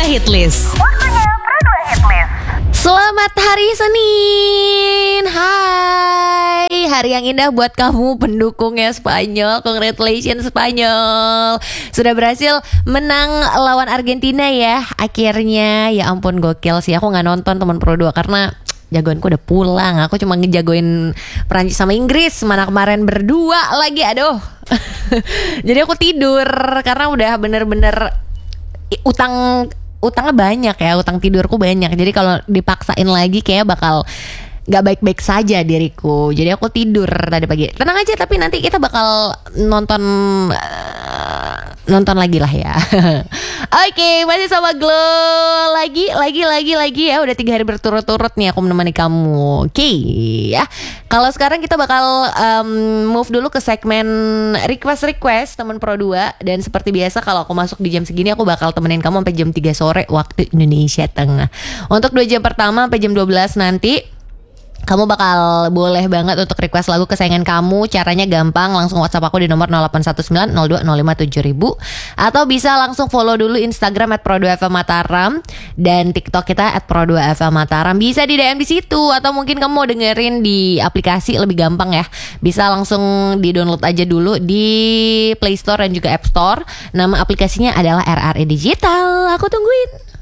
Hitlist. Selamat hari Senin. Hai, hari yang indah buat kamu pendukungnya Spanyol. Congratulations Spanyol, sudah berhasil menang lawan Argentina ya. Akhirnya, ya ampun gokil sih. Aku gak nonton teman Pro 2 karena jagoanku udah pulang. Aku cuma ngejagoin Perancis sama Inggris. Mana kemarin berdua lagi, aduh. Jadi aku tidur karena udah bener-bener utangnya banyak ya, utang tidurku banyak. Jadi kalau dipaksain lagi kayak bakal gak baik-baik saja diriku. Jadi aku tidur tadi pagi. Tenang aja, tapi nanti kita bakal nonton lagi lah ya. Oke, masih sama Glow lagi ya. Udah 3 hari berturut-turut nih aku menemani kamu. Oke ya. Kalau sekarang kita bakal move dulu ke segmen request teman Pro 2. Dan seperti biasa kalau aku masuk di jam segini, aku bakal temenin kamu sampai jam 3 sore waktu Indonesia Tengah. Untuk 2 jam pertama sampai jam 12 nanti, kamu bakal boleh banget untuk request lagu kesayangan kamu. Caranya gampang, langsung WhatsApp aku di nomor 081902057000. Atau bisa langsung follow dulu Instagram @pro2fmmataram dan TikTok kita @pro2fmmataram. Bisa di DM di situ, atau mungkin kamu mau dengerin di aplikasi lebih gampang ya. Bisa langsung di download aja dulu di Play Store dan juga App Store. Nama aplikasinya adalah RRE Digital. Aku tungguin.